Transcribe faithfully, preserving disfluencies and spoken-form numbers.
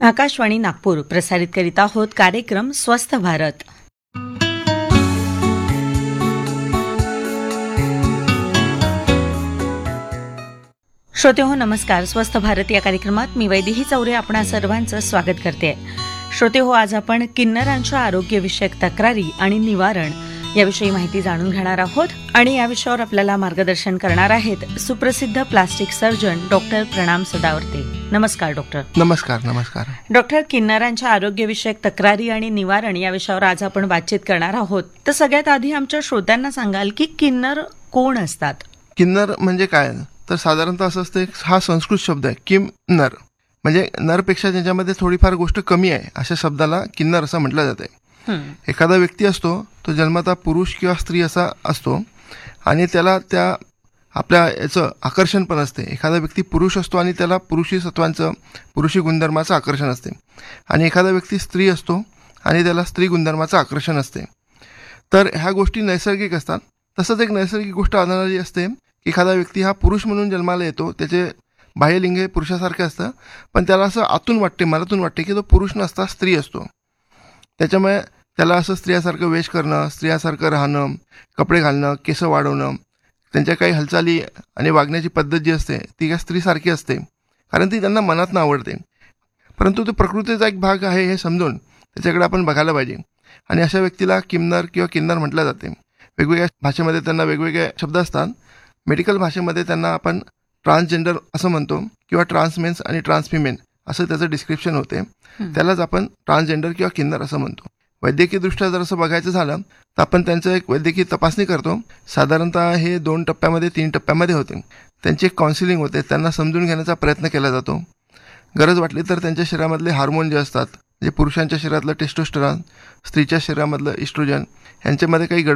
आकाशवाणी नागपूर प्रसारित करीत आहोत कार्यक्रम स्वस्थ भारत. श्रोते हो नमस्कार. स्वस्थ भारत या कार्यक्रमात मी वैदेही चौरे आपणा सर्वांचं स्वागत करते. श्रोते हो, आज आपण किन्नरांच्या आरोग्यविषयक तक्रारी आणि निवारण याविषयी माहिती जाणून घेणार आहोत आणि या विषयावर आपल्याला मार्गदर्शन करणार आहेत सुप्रसिद्ध प्लास्टिक सर्जन डॉक्टर प्रणाम सदावर्ते. नमस्कार डॉक्टर. नमस्कार. नमस्कार डॉक्टर, किन्नरांच्या आरोग्यविषयक तक्रारी आणि निवारण या विषयावर आज आपण बातचीत करणार आहोत. तर सगळ्यात आधी आमच्या श्रोत्यांना सांगाल की किन्नर कोण असतात? किन्नर म्हणजे काय? तर साधारणतः असं असतं, हा संस्कृत शब्द आहे किम नर, म्हणजे नरपेक्षा ज्याच्यामध्ये थोडीफार गोष्ट कमी आहे अशा शब्दाला किन्नर असं म्हटलं जाते. एखादा व्यक्ती असतो तो जन्मतः पुरुष किंवा स्त्री असा असतो आणि त्याला त्या आपल्या याचं आकर्षण पण असते. एखादा व्यक्ती पुरुष असतो आणि त्याला पुरुषी सत्वांचं पुरुषी गुणधर्माचं आकर्षण असते आणि एखादा व्यक्ती स्त्री असतो आणि त्याला स्त्री गुणधर्माचं आकर्षण असते. तर ह्या गोष्टी नैसर्गिक असतात. तसंच एक नैसर्गिक गोष्ट आढळणारी असते की एखादा व्यक्ती हा पुरुष म्हणून जन्माला येतो, त्याचे बाह्यलिंग हे पुरुषासारखे असतं, पण त्याला असं आतून वाटते, मनातून वाटते की तो पुरुष नसता स्त्री असतो. त्याच्यामुळे त्याला असं स्त्रियासारखं वेश करणं, स्त्रियासारखं राहणं, कपडे घालणं, केस वाढवणं, त्यांच्या काही हालचाली आणि वागण्याची पद्धत जी असते ती काय स्त्रीसारखी असते, कारण ती त्यांना मनातनं आवडते. परंतु तो प्रकृतीचा एक भाग आहे हे समजून त्याच्याकडे आपण बघायला पाहिजे आणि अशा व्यक्तीला किन्नर किंवा किन्नर म्हटलं जाते. वेगवेगळ्या भाषेमध्ये त्यांना वेगवेगळे शब्द असतात. मेडिकल भाषेमध्ये त्यांना आपण ट्रान्सजेंडर असं म्हणतो किंवा ट्रान्समेन्स आणि ट्रान्सफिमेन असं त्याचं डिस्क्रिप्शन होते. त्यालाच आपण ट्रान्सजेंडर किंवा किन्नर असं म्हणतो. वैद्यकीय दृष्ट्या जर असं बघायचं झालं तर आपण त्यांचं एक वैद्यकीय तपासणी करतो. साधारणतः हे दोन टप्प्यामध्ये तीन टप्प्यामध्ये होते. त्यांची एक काउन्सिलिंग होते, त्यांना समजून घेण्याचा प्रयत्न केला जातो. गरज वाटली तर त्यांच्या शरीरामधले हार्मोन जे असतात, म्हणजे पुरुषांच्या शरीरातलं टेस्टोस्टेरॉन, स्त्रीच्या शरीरामधलं इस्ट्रोजन, यांच्यामध्ये काही गड